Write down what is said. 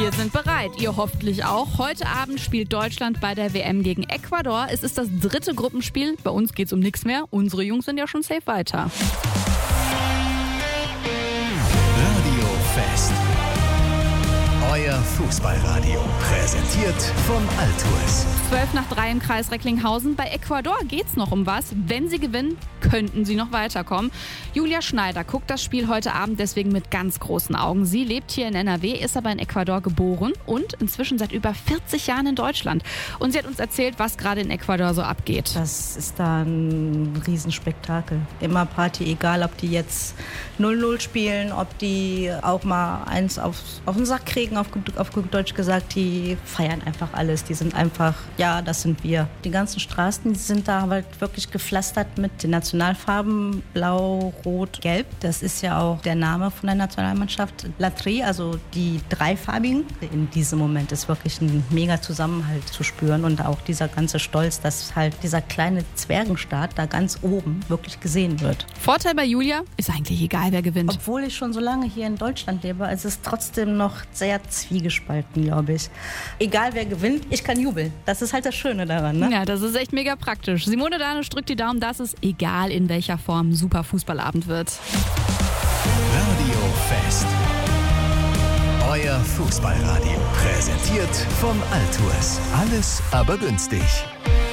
Wir sind bereit, ihr hoffentlich auch. Heute Abend spielt Deutschland bei der WM gegen Ecuador. Es ist das 3. Gruppenspiel. Bei uns geht es um nichts mehr. Unsere Jungs sind ja schon safe weiter. Radio Fest. Euer Fußballradio. Präsentiert von Altours. 2:12 im Kreis Recklinghausen. Bei Ecuador geht's noch um was. Wenn sie gewinnen, könnten sie noch weiterkommen. Julia Schneider guckt das Spiel heute Abend deswegen mit ganz großen Augen. Sie lebt hier in NRW, ist aber in Ecuador geboren und inzwischen seit über 40 Jahren in Deutschland. Und sie hat uns erzählt, was gerade in Ecuador so abgeht. Das ist da ein Riesenspektakel. Immer Party, egal ob die jetzt 0-0 spielen, ob die auch mal eins auf den Sack kriegen, auf gut Deutsch gesagt. Die feiern einfach alles. Die sind einfach, ja, das sind wir. Die ganzen Straßen, die sind da halt wirklich gepflastert mit den Nationalfarben Blau, Rot, Gelb. Das ist ja auch der Name von der Nationalmannschaft. La Tri, also die dreifarbigen. In diesem Moment ist wirklich ein mega Zusammenhalt zu spüren und auch dieser ganze Stolz, dass halt dieser kleine Zwergenstaat da ganz oben wirklich gesehen wird. Vorteil bei Julia, ist eigentlich egal, wer gewinnt. Obwohl ich schon so lange hier in Deutschland lebe, ist es trotzdem noch sehr zwiegespalten, glaube ich. Egal wer gewinnt, ich kann jubeln. Das ist halt das Schöne daran, ne? Ja, das ist echt mega praktisch. Simone Danisch drückt die Daumen, dass es, egal in welcher Form, ein super Fußballabend wird. Radio Fest. Euer Fußballradio. Präsentiert von Altours. Alles aber günstig.